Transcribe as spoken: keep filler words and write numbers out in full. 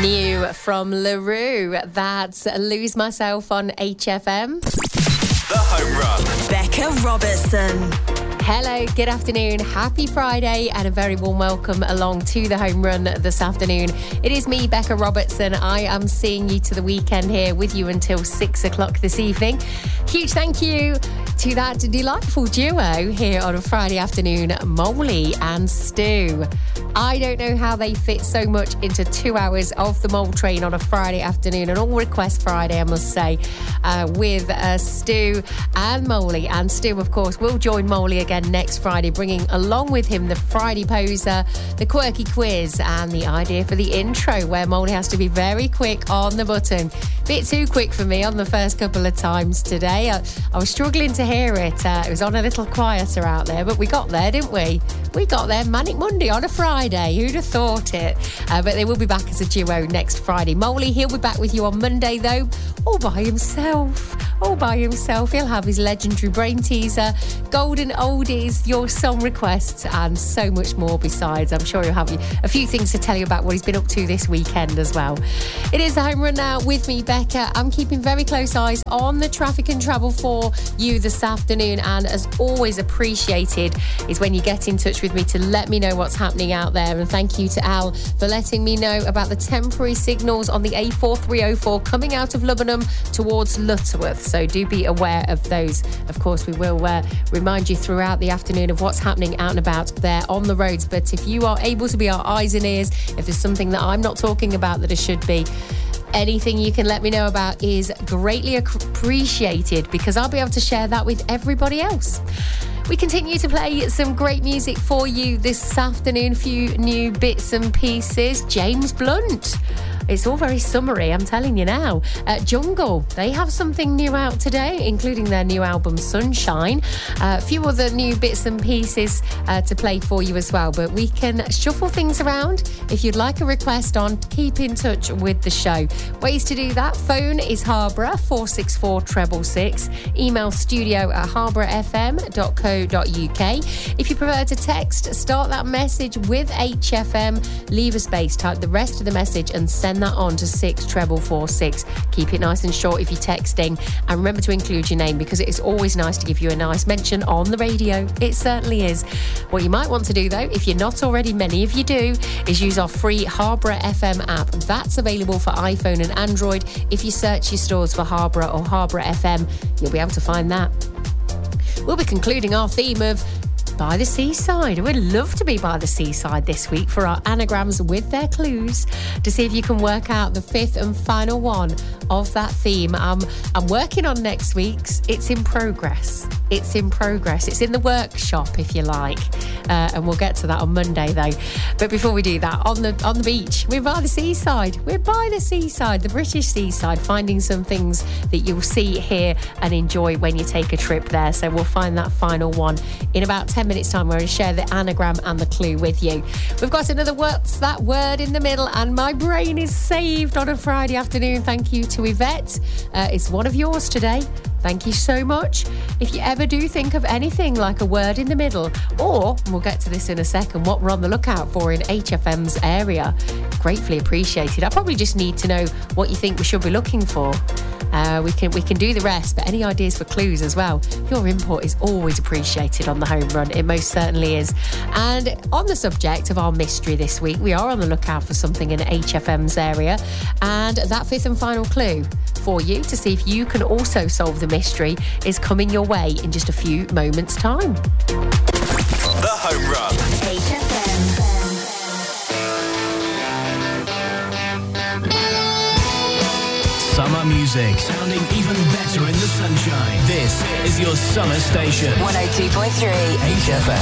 New from LaRue. That's Lose Myself on H F M. The Home Run. Becca Robertson. Hello, good afternoon, happy Friday and a very warm welcome along to the Home Run this afternoon. It is me, Becca Robertson. I am seeing you to the weekend here with you until six o'clock this evening. Huge thank you to that delightful duo here on a Friday afternoon, Molly and Stu. I don't know how they fit so much into two hours of the Mole Train on a Friday afternoon, an all-request Friday, I must say, uh, with uh, Stu and Molly. And Stu, of course, will join Molly again next Friday, bringing along with him the Friday Poser, the quirky quiz, and the idea for the intro, where Molly has to be very quick on the button. Bit too quick for me on the first couple of times today. I, I was struggling to hear it. Uh, it was on a little quieter out there, but we got there, didn't we? We got there. Manic Monday on a Friday. Who'd have thought it? Uh, but they will be back as a duo next Friday. Molly, he'll be back with you on Monday, though, all by himself. All by himself. He'll have his legendary brain teaser, golden oldies, your song requests, and so much more besides. I'm sure he'll have a few things to tell you about what he's been up to this weekend as well. It is the Home Run now with me, Becca. I'm keeping very close eyes on the traffic and travel for you this afternoon, and as always appreciated is when you get in touch with me to let me know what's happening out there. And thank you to Al for letting me know about the temporary signals on the A four three oh four coming out of Lubbenham towards Lutterworth. So do be aware of those. Of course, we will uh, remind you throughout the afternoon of what's happening out and about there on the roads. But if you are able to be our eyes and ears, if there's something that I'm not talking about that it should be, anything you can let me know about is greatly appreciated, because I'll be able to share that with everybody else. We continue to play some great music for you this afternoon. A few new bits and pieces. James Blunt. It's all very summery, I'm telling you now. Uh, Jungle, they have something new out today, including their new album, Sunshine. Uh, a few other new bits and pieces uh, to play for you as well. But we can shuffle things around. If you'd like a request on, keep in touch with the show. Ways to do that: phone is Harborough, four six four, six six six. Email studio at harborough f m dot co dot u k. If you prefer to text, start that message with H F M, leave a space, type the rest of the message and send that on to six treble four six. Keep it nice and short if you're texting, and remember to include your name, because it is always nice to give you a nice mention on the radio. It certainly is. What you might want to do, though, if you're not already, many of you do, is use our free Harborough F M app. That's available for iPhone and Android. If you search your stores for Harborough or Harborough F M, you'll be able to find that. We'll be concluding our theme of by the seaside. We'd love to be by the seaside this week for our anagrams with their clues, to see if you can work out the fifth and final one of that theme. Um, I'm working on next week's. It's in progress. It's in progress. It's in the workshop, if you like. Uh, and we'll get to that on Monday, though. But before we do that, on the on the beach, we're by the seaside. We're by the seaside, the British seaside, finding some things that you'll see, hear and enjoy when you take a trip there. So we'll find that final one in about ten minutes time. We're going to share the anagram and the clue with you. We've got another What's That Word in the middle, and my brain is saved on a Friday afternoon. Thank you to Yvette. Uh, it's one of yours today. Thank you so much. If you ever do think of anything like a word in the middle, or, we'll get to this in a second, what we're on the lookout for in H F M's area, gratefully appreciated. I probably just need to know what you think we should be looking for. Uh, we can we can do the rest, but any ideas for clues as well? Your input is always appreciated on the Home Run. It most certainly is. And on the subject of our mystery this week, we are on the lookout for something in H F M's area. And that fifth and final clue for you to see if you can also solve the mystery is coming your way in just a few moments' time. The Home Run. H F M. Summer music, sounding even better in the sunshine. This is your summer station. one oh two point three H F M.